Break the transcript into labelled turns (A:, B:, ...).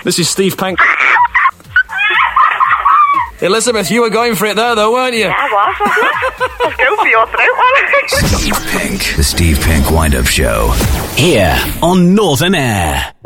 A: This is Steve Pink. Elizabeth, you were going for it there, though, weren't you?
B: Yeah, I was, wasn't I? Let's go for your throat, one.
C: Steve Pink, the Steve Pink Wind-Up Show.
D: Here on Northern Air.